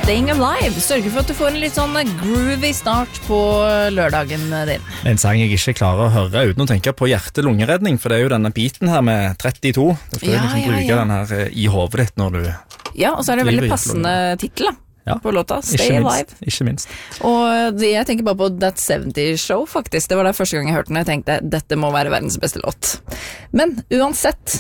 Staying Alive sørger for at du får en litt sånn groovy start på lørdagen din. En sang jeg ikke klarer å høre uten å tenke på hjerte-lungeredning, for det er jo denne biten her med 32. Da skal du liksom bruke den her i hovedet ditt når du... Ja, og så er det veldig passende titel da. Ja, på låta, Stay Alive. Ikke minst. Og jeg tenker bare på That 70's Show, faktisk. Det var det første gang jeg hørte den, og jeg tenkte, dette må være verdens beste låt. Men uansett,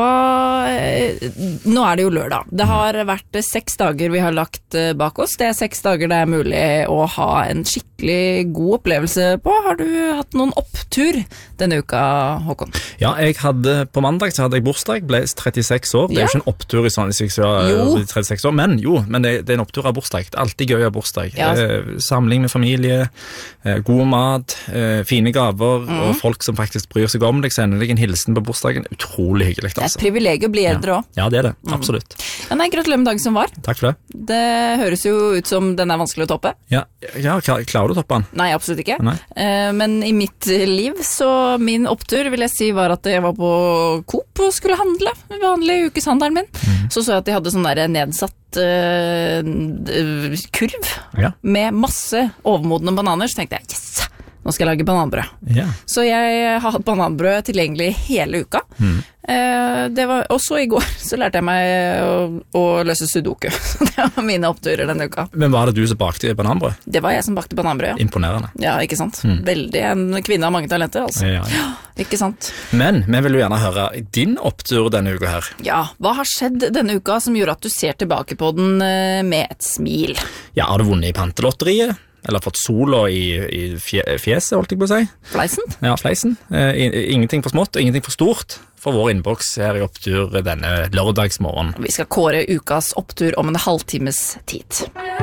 nå er det jo lørdag. Det har vært 6 dager vi har lagt bak oss. Det er 6 dager det er mulig å ha en skikkelig god opplevelse på. Har du hatt noen opptur denne uka, Håkon? Ja, på mandag så hadde jeg bursdag, ble 36 år. Det er jo ikke en opptur i sånn, hvis jeg var 36 år, men det er en opptur av bursdag. Det er alltid gøy av bursdag. Ja. Samling med familie, god mat, fine gaver, og folk som faktisk bryr seg om deg, sender deg en hilsen på bursdagen. Utrolig hyggelig. Altså. Det er et privilegium å bli eldre også. Ja, det er det. Absolutt. Ja, nei, gratulerer med dagen som var. Takk for det. Det høres jo ut som den er vanskelig å toppe. Ja, klarer du å toppe den? Nei, absolutt ikke. Nei. Men i mitt liv, så min opptur vil jeg si var at jeg var på Coop og skulle handle, vanlig ukeshandelen min. Så jeg at de hadde sånn der nedsatt kurv med masse overmodne bananer, så tenkte jeg, yes, nå skal jeg lage bananbrød. Ja. Så jeg har hatt bananbrød tilgjengelig hele uka. Det var også i går, så lærte jeg meg å løse sudoku. Det var mine oppturer denne uka. Men var det du som bakte bananbrød? Det var jeg som bakte bananbrød, ja. Imponerende. Ja, ikke sant? Veldig en kvinne av mange talenter, altså. Ja, ikke sant? Men vi vil jo gjerne høre din opptur denne uka her. Ja, hva har skjedd denne uka som gjorde at du ser tilbake på den med et smil? Ja, har du vunnet i pantelotteriet? Eller fått sola i fjeset, holdt jeg på å si. Fleisen? Ja, fleisen. Ingenting for smått, ingenting for stort for vår innboks her i opptur denne lørdagsmorgen. Vi skal kåre ukas opptur om en halvtimes tid.